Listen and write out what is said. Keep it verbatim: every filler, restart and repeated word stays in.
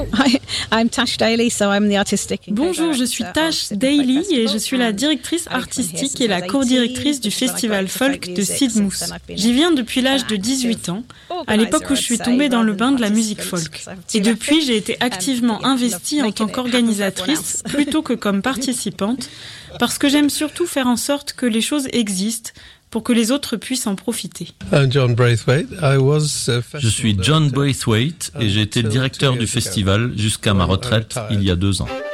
Bonjour, je suis Tash Daly et je suis la directrice artistique et la co-directrice du festival folk de Sidmouth. J'y viens depuis l'âge de dix-huit ans, à l'époque où je suis tombée dans le bain de la musique folk. Et depuis, j'ai été activement investie en tant qu'organisatrice plutôt que comme participante, parce que j'aime surtout faire en sorte que les choses existent, pour que les autres puissent en profiter. Je suis John Braithwaite et j'ai été directeur du festival jusqu'à ma retraite il y a deux ans.